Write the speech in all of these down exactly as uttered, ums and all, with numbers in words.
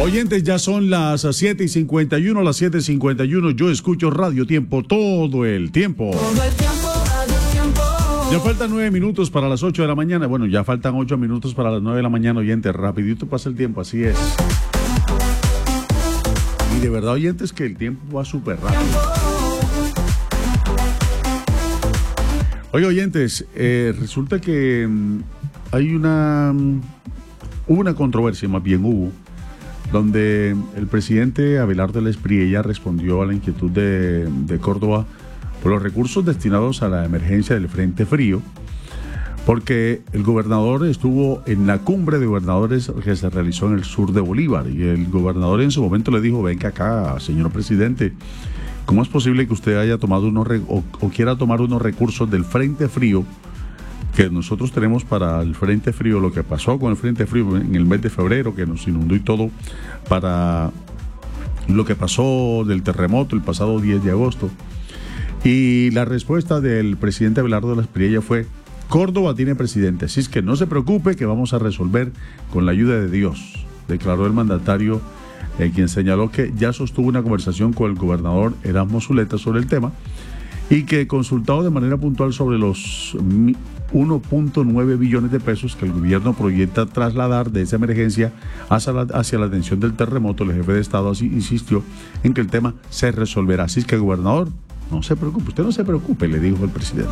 Oyentes, ya son las siete y cincuenta y uno, las siete y cincuenta y uno. Yo escucho Radio Tiempo todo el tiempo. Todo el tiempo, Radio Tiempo. Ya faltan nueve minutos para las ocho de la mañana. Bueno, ya faltan ocho minutos para las nueve de la mañana, oyentes. Rapidito pasa el tiempo, así es. Y de verdad, oyentes, que el tiempo va súper rápido. Oye, oyentes, eh, resulta que mm, hay una... Mm, hubo una controversia, más bien hubo, donde el presidente Abelardo Espriella respondió a la inquietud de, de Córdoba por los recursos destinados a la emergencia del Frente Frío, porque el gobernador estuvo en la cumbre de gobernadores que se realizó en el sur de Bolívar, y el gobernador en su momento le dijo: venga acá, señor presidente, ¿cómo es posible que usted haya tomado unos o, o quiera tomar unos recursos del Frente Frío que nosotros tenemos para el Frente Frío, lo que pasó con el Frente Frío en el mes de febrero, que nos inundó y todo, para lo que pasó del terremoto el pasado diez de agosto? Y la respuesta del presidente Abelardo Espriella fue: Córdoba tiene presidente, así es que no se preocupe, que vamos a resolver con la ayuda de Dios, declaró el mandatario, eh, quien señaló que ya sostuvo una conversación con el gobernador Erasmo Zuleta sobre el tema, y que consultado de manera puntual sobre los uno punto nueve billones de pesos que el gobierno proyecta trasladar de esa emergencia hacia la, hacia la atención del terremoto, el jefe de Estado así insistió en que el tema se resolverá. Así es que, gobernador, no se preocupe, usted no se preocupe, le dijo el presidente.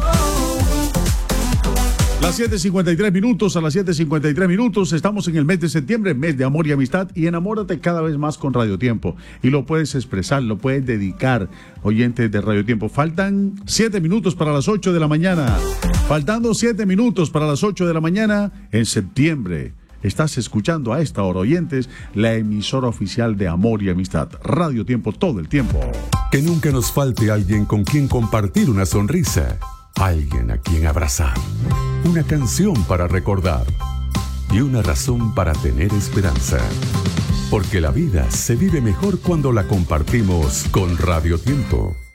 Las siete cincuenta y tres minutos, a las siete cincuenta y tres minutos, estamos en el mes de septiembre, mes de amor y amistad, y enamórate cada vez más con Radio Tiempo. Y lo puedes expresar, lo puedes dedicar, oyentes de Radio Tiempo. Faltan siete minutos para las ocho de la mañana. Faltando siete minutos para las ocho de la mañana en septiembre. Estás escuchando a esta hora, oyentes, la emisora oficial de amor y amistad. Radio Tiempo todo el tiempo. Que nunca nos falte alguien con quien compartir una sonrisa. Alguien a quien abrazar, una canción para recordar y una razón para tener esperanza. Porque la vida se vive mejor cuando la compartimos con Radio Tiempo.